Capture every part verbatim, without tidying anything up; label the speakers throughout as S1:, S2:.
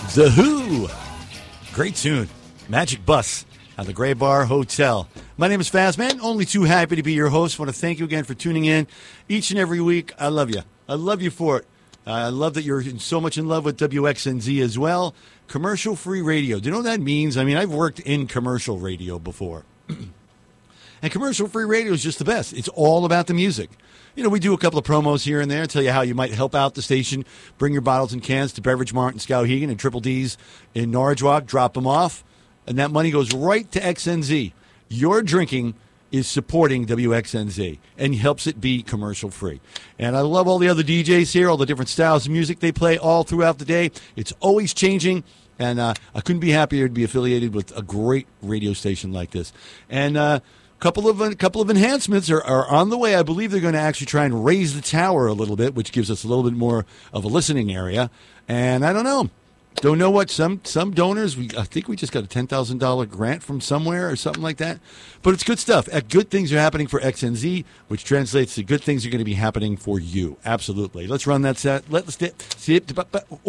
S1: The Who. Great tune. Magic Bus at the Gray Bar Hotel. My name is Fazman. Only too happy to be your host. Want to thank you again for tuning in each and every week. I love you. I love you for it. Uh, I love that you're so much in love with W X N Z as well. Commercial-free radio. Do you know what that means? I mean, I've worked in commercial radio before. And commercial-free radio is just the best. It's all about the music. You know, we do a couple of promos here and there, tell you how you might help out the station, bring your bottles and cans to Beverage Mart in Skowhegan and Triple D's in Norridge Walk, drop them off, and that money goes right to X N Z. Your drinking is supporting W X N Z and helps it be commercial-free. And I love all the other D Js here, all the different styles of music they play all throughout the day. It's always changing, and uh, I couldn't be happier to be affiliated with a great radio station like this. And uh Couple of a couple of enhancements are, are on the way. I believe they're going to actually try and raise the tower a little bit, which gives us a little bit more of a listening area. And I don't know, don't know what some some donors. We I think we just got a ten thousand dollar grant from somewhere or something like that. But it's good stuff. Good things are happening for X N Z, which translates to good things are going to be happening for you. Absolutely. Let's run that set. Let's see it.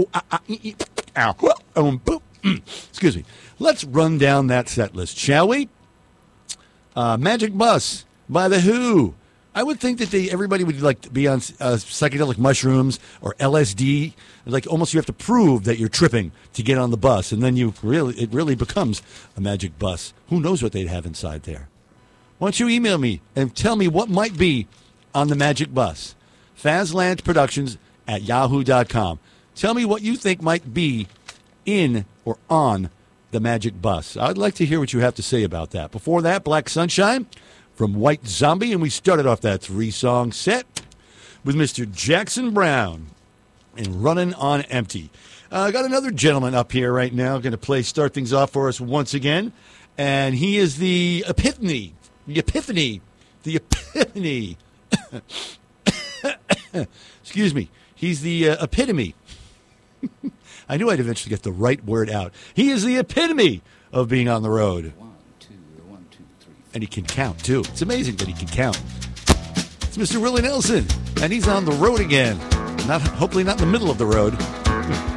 S1: Excuse me. Let's run down that set list, shall we? Uh, Magic Bus by The Who. I would think that they everybody would like to be on uh, psychedelic mushrooms or L S D. Like almost you have to prove that you're tripping to get on the bus, and then you really it really becomes a magic bus. Who knows what they'd have inside there? Why don't you email me and tell me what might be on the Magic Bus? Fazland Productions at yahoo dot com. Tell me what you think might be in or on the Magic Bus. I'd like to hear what you have to say about that. Before that, Black Sunshine from White Zombie, and we started off that three-song set with Mister Jackson Browne and Running on Empty. I uh, got another gentleman up here right now going to play, start things off for us once again, and he is the epiphany, the epiphany, the epiphany. Excuse me. He's the uh, epitome. I knew I'd eventually get the right word out. He is the epitome of being on the road.
S2: One, two, one, two, three. Four.
S1: And he can count, too. It's amazing that he can count. It's Mister Willie Nelson, and he's on the road again. Not, hopefully not in the middle of the road.